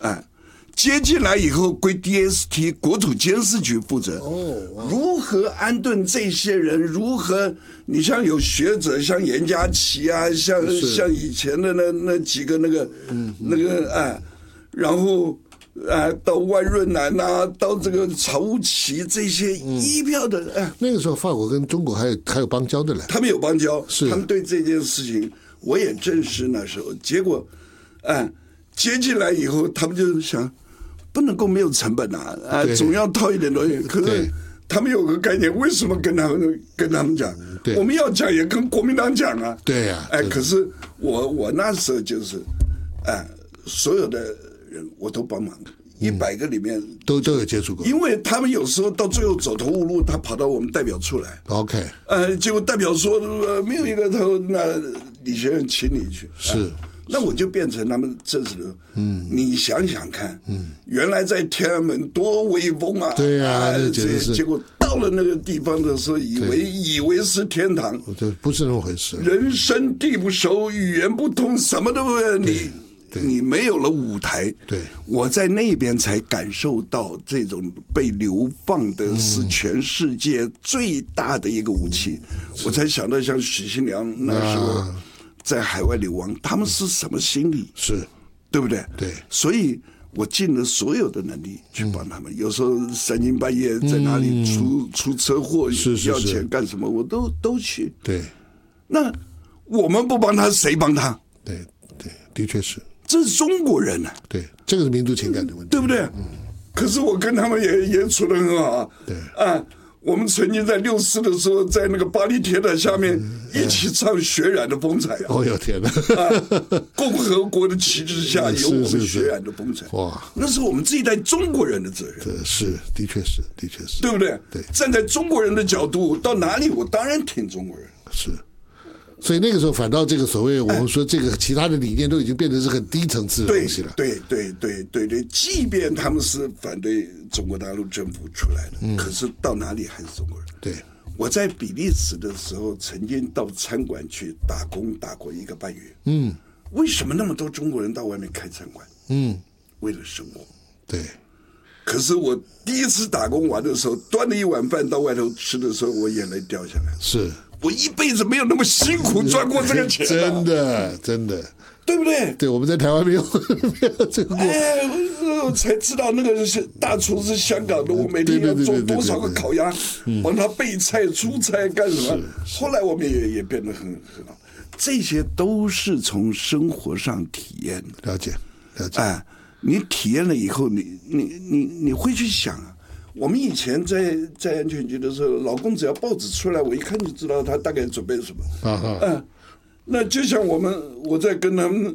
哎，接进来以后归 DST 国土监视局负责。如何安顿这些人？如何？你像有学者，像严家琪啊，像以前的那几个那个哎，然后到万润南啊，到这个曹务奇这些一票的哎， 那个时候法国跟中国还有邦交的嘞， 他们有邦交， 是他们对这件事情我也证实那时候，结果接进来以后，他们就想不能够没有成本啊，总要套一点东西。可是他们有个概念，为什么跟他们讲？我们要讲也跟国民党讲啊。 对呀， 可是我那时候就是，所有的人我都帮忙，100个里面都有接触过， 因为他们有时候到最后走投无路，他跑到我们代表处来。 OK， 结果代表说没有一个头，那李学院请你去。 是。 那我就变成他们正式的，你想想看，原来在天安门多威风啊！ 对啊， 结果到了那个地方的时候，以为是天堂， 对，不是那么回事。 人生地不熟，语言不通，什么都你没有了舞台。 对， 我在那边才感受到这种被流放的是全世界最大的一个武器。我才想到像许信良那时候。在海外流亡，他们是什么心理？ 是， 对不对？ 对， 所以我尽了所有的能力去帮他们。有时候3更半夜在哪里出车祸，要钱干什么，我都去。 对， 那我们不帮他，谁帮他？ 对，的确是， 这是中国人啊。 对，这个是民族情感的问题， 对不对？可是我跟他们也处得很好啊。 对我们曾经在64的时候，在那个巴黎铁塔下面一起唱《血染的风采》啊！ 哦哟天哪！ 共和国的旗帜下有我们血染的风采。哇，那是我们这一代中国人的责任。 是，的确是， 对不对？ 对， 站在中国人的角度，到哪里我当然挺中国人。 是。所以那个时候，反倒这个所谓我们说这个其他的理念都已经变成是很低层次的东西了。 对，即便他们是反对中国大陆政府出来的，可是到哪里还是中国人。 对， 我在比利时的时候，曾经到餐馆去打工，打过1个半月。为什么那么多中国人到外面开餐馆？为了生活。 对。 可是我第一次打工完的时候，端了一碗饭到外头吃的时候，我眼泪掉下来。 是。 我一辈子没有那么辛苦赚过这个钱， 真的， 对不对？ 对，我们在台湾没有这个过。 我才知道那个是大厨是香港的，我每天要做多少个烤鸭，帮他备菜、出菜干什么？后来我们也变得很好，这些都是从生活上体验的。 了解。 你体验了以后，你会去想啊。我们以前在安全局的时候，老公只要报纸出来，我一看就知道他大概准备什么。那就像我在跟他们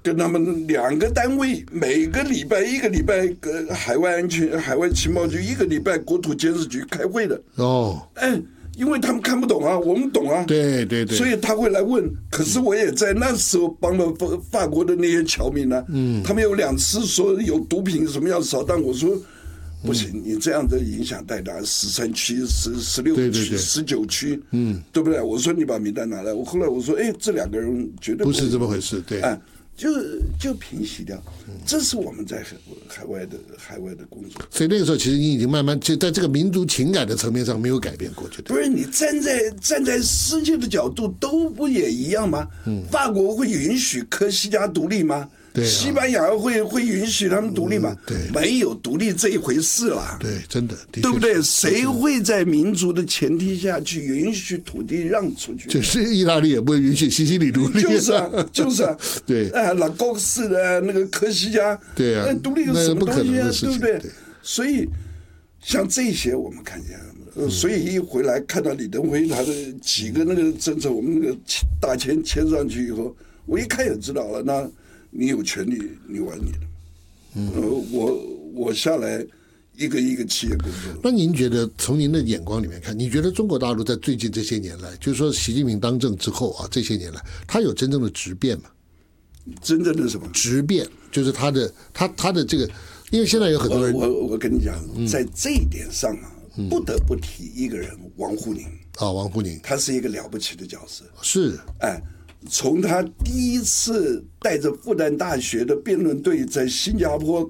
2个单位，每个礼拜1个礼拜海外情报局，1个礼拜国土监视局开会的。因为他们看不懂啊，我们懂啊。 对， 所以他会来问。可是我也在那时候帮了法国的那些侨民呢。他们有2次说有毒品什么要扫荡，我说。不行，你这样的影响太大，13区、16区、19区，对不对？我说你把名单拿来，后来我说，这2个人绝对不是这么回事，对， 就平息掉。这是我们在海外的工作。 所以那个时候，其实你已经慢慢就在这个民族情感的层面上没有改变过去。 不是你站在世界的角度，都不也一样吗？法国会允许科西嘉独立吗？西班牙会允许他们独立吗？没有独立这一回事啦。 对，真的， 对不对？谁会在民族的前提下去允许土地让出去？ 就是意大利也不会允许西西里独立。 就是啊。 对。 拉高斯的那个科西嘉， 对啊， 独立有什么东西啊？对不对？所以像这些我们看见，所以一回来看到李登辉他的几个那个政策，我们那个大签上去以后，我一看也知道了，那。你有权利，你玩你的。我下来一个企业工作。 那您觉得从您的眼光里面看，你觉得中国大陆在最近这些年来，就是说习近平当政之后啊，这些年来，他有真正的质变吗？ 真正的什么质变？就是他的这个，因为现在有很多人， 我跟你讲，在这一点上啊，不得不提一个人，王沪宁。 王沪宁， 他是一个了不起的角色。 是， 从他第一次带着复旦大学的辩论队在新加坡